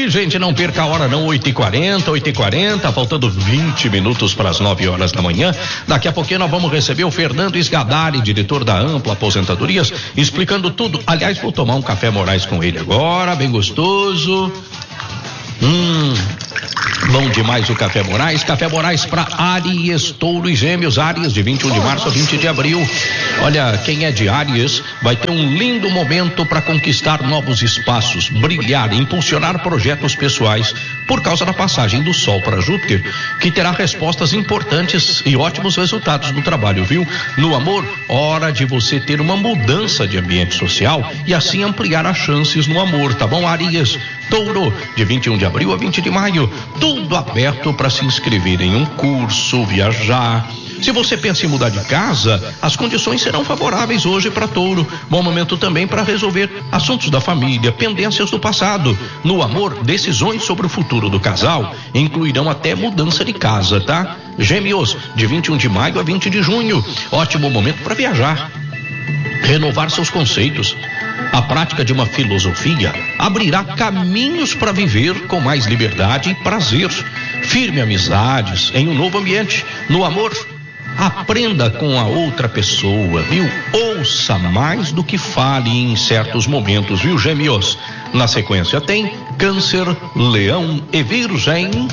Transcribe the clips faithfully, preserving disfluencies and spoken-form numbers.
aí, gente, não perca a hora não, oito e quarenta, oito e quarenta, faltando vinte minutos para as nove horas da manhã. Daqui a pouquinho nós vamos receber o Fernando Esgadari, diretor da Ampla Aposentadorias, explicando tudo. Aliás, vou tomar um café Moraes com ele agora, bem gostoso. Hum, bom demais o Café Moraes. Café Moraes para Áries, Touro e Gêmeos. Áries de vinte e um de março a vinte de abril. Olha, quem é de Áries vai ter um lindo momento para conquistar novos espaços, brilhar, impulsionar projetos pessoais por causa da passagem do Sol para Júpiter, que terá respostas importantes e ótimos resultados no trabalho, viu? No amor, hora de você ter uma mudança de ambiente social e assim ampliar as chances no amor, tá bom, Áries? Touro, de vinte e um de abril a vinte de maio, tudo aberto para se inscrever em um curso, viajar. Se você pensa em mudar de casa, as condições serão favoráveis hoje para Touro. Bom momento também para resolver assuntos da família, pendências do passado. No amor, decisões sobre o futuro do casal incluirão até mudança de casa, tá? Gêmeos, de vinte e um de maio a vinte de junho, ótimo momento para viajar, renovar seus conceitos. A prática de uma filosofia abrirá caminhos para viver com mais liberdade e prazer. Firme amizades em um novo ambiente. No amor, aprenda com a outra pessoa, viu? Ouça mais do que fale em certos momentos, viu, Gêmeos? Na sequência tem Câncer, Leão e Virgem.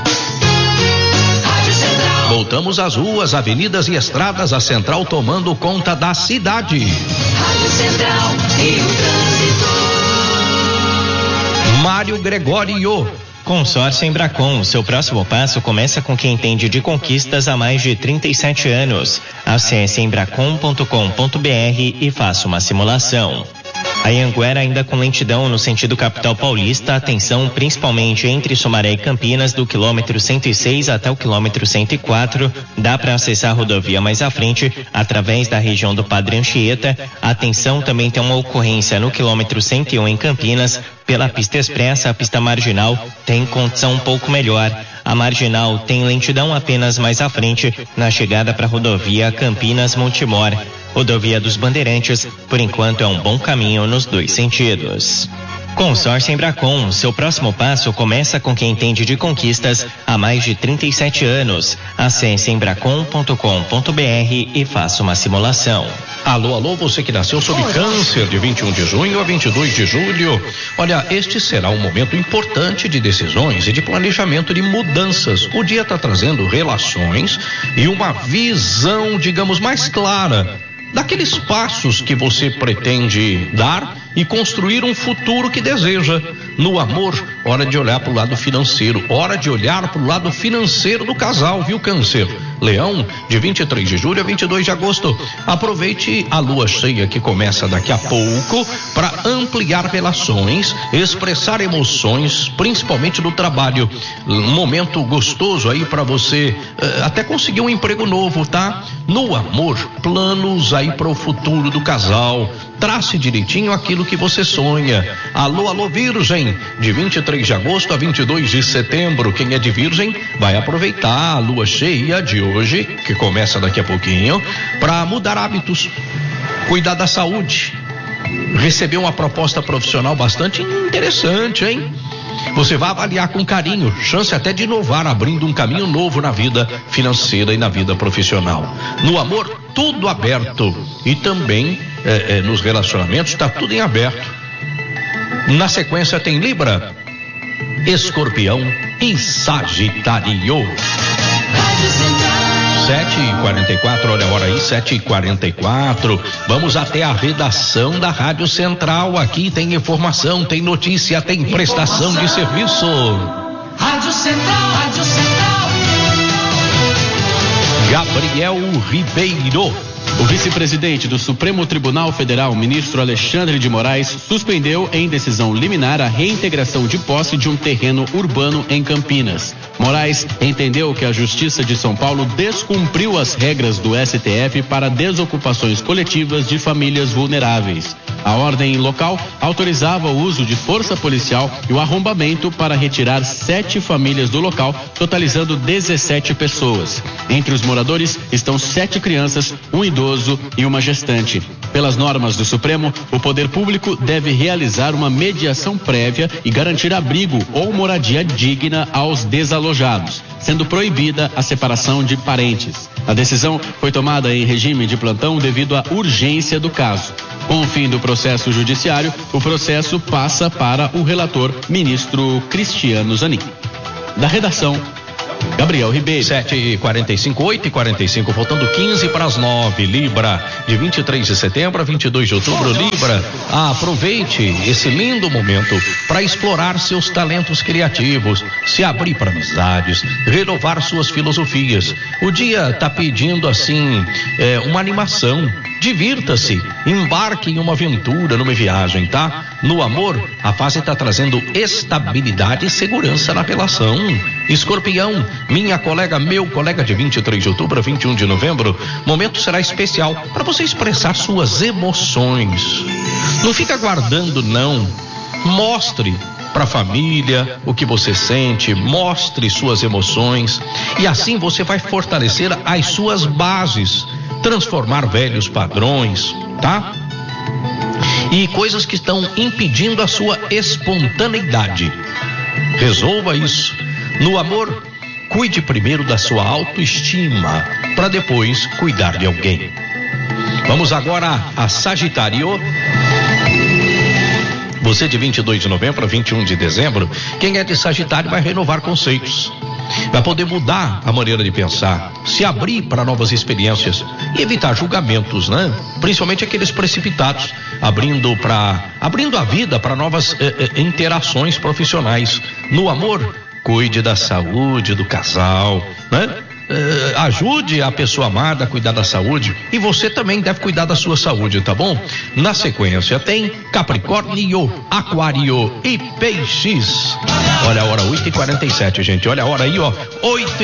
Voltamos às ruas, avenidas e estradas, a Central tomando conta da cidade. Rádio Central e o trânsito. Mário Gregório. Consórcio Embracon, seu próximo passo começa com quem entende de conquistas há mais de trinta e sete anos. Acesse embracon ponto com ponto br e faça uma simulação. A Anhanguera ainda com lentidão no sentido capital paulista, atenção principalmente entre Sumaré e Campinas, do quilômetro cento e seis até o quilômetro cento e quatro. Dá para acessar a rodovia mais à frente, através da região do Padre Anchieta. Atenção, também tem uma ocorrência no quilômetro cento e um em Campinas. Pela pista expressa, a pista marginal tem condição um pouco melhor. A marginal tem lentidão apenas mais à frente, na chegada para a rodovia Campinas-Montemor. Rodovia dos Bandeirantes, por enquanto é um bom caminho nos dois sentidos. Consórcio Embracon, seu próximo passo começa com quem entende de conquistas há mais de trinta e sete anos. Acesse embracon ponto com ponto br e faça uma simulação. Alô, alô, você que nasceu sob Câncer, de vinte e um de junho a vinte e dois de julho. Olha, este será um momento importante de decisões e de planejamento de mudanças. O dia está trazendo relações e uma visão, digamos, mais clara daqueles passos que você pretende dar e construir um futuro que deseja. No amor, hora de olhar para o lado financeiro, hora de olhar para o lado financeiro do casal, viu, Câncer? Leão, de vinte e três de julho a vinte e dois de agosto. Aproveite a lua cheia que começa daqui a pouco para ampliar relações, expressar emoções, principalmente no trabalho. Um momento gostoso aí para você uh, até conseguir um emprego novo, tá? No amor, planos aí para o futuro do casal. Trace direitinho aquilo que você sonha. Alô, alô, Virgem, de vinte e três de agosto a vinte e dois de setembro. Quem é de Virgem vai aproveitar a lua cheia de hoje, que começa daqui a pouquinho, para mudar hábitos, cuidar da saúde, receber uma proposta profissional bastante interessante, hein? Você vai avaliar com carinho, chance até de inovar, abrindo um caminho novo na vida financeira e na vida profissional. No amor, tudo aberto, e também é, é, nos relacionamentos está tudo em aberto. Na sequência tem Libra, Escorpião e Sagitário. sete e quarenta e quatro, olha a hora aí, sete e quarenta e quatro. Vamos até a redação da Rádio Central. Aqui tem informação, tem notícia, tem prestação de serviço. Rádio Central, Rádio Central. Gabriel Ribeiro. O vice-presidente do Supremo Tribunal Federal, ministro Alexandre de Moraes, suspendeu em decisão liminar a reintegração de posse de um terreno urbano em Campinas. Moraes entendeu que a Justiça de São Paulo descumpriu as regras do S T F para desocupações coletivas de famílias vulneráveis. A ordem local autorizava o uso de força policial e o arrombamento para retirar sete famílias do local, totalizando dezessete pessoas. Entre os moradores estão sete crianças, um idoso idoso e uma gestante. Pelas normas do Supremo, o poder público deve realizar uma mediação prévia e garantir abrigo ou moradia digna aos desalojados, sendo proibida a separação de parentes. A decisão foi tomada em regime de plantão devido à urgência do caso. Com o fim do processo judiciário, o processo passa para o relator, ministro Cristiano Zanin. Da redação, Gabriel Ribeiro. sete e quarenta e cinco, oito e quarenta e cinco, faltando quinze para as nove. Libra, de vinte e três de setembro a vinte e dois de outubro. Libra, aproveite esse lindo momento para explorar seus talentos criativos, se abrir para amizades, renovar suas filosofias. O dia está pedindo assim é, uma animação. Divirta-se, embarque em uma aventura, numa viagem, tá? No amor, a fase está trazendo estabilidade e segurança na relação. Escorpião, minha colega, meu colega, de vinte e três de outubro a vinte e um de novembro, momento será especial para você expressar suas emoções. Não fica guardando, não. Mostre para a família o que você sente, mostre suas emoções e assim você vai fortalecer as suas bases, transformar velhos padrões, tá? E coisas que estão impedindo a sua espontaneidade. Resolva isso. No amor, cuide primeiro da sua autoestima, para depois cuidar de alguém. Vamos agora a Sagitário. Você de vinte e dois de novembro a vinte e um de dezembro, quem é de Sagitário vai renovar conceitos. Vai poder mudar a maneira de pensar, se abrir para novas experiências e evitar julgamentos, né? Principalmente aqueles precipitados, abrindo para abrindo a vida para novas eh, eh, interações profissionais. No amor, cuide da saúde do casal, né? Uh, ajude a pessoa amada a cuidar da saúde e você também deve cuidar da sua saúde, tá bom? Na sequência tem Capricórnio, Aquário e Peixes. Olha a hora, oito e quarenta e sete, gente, olha a hora aí, ó, oito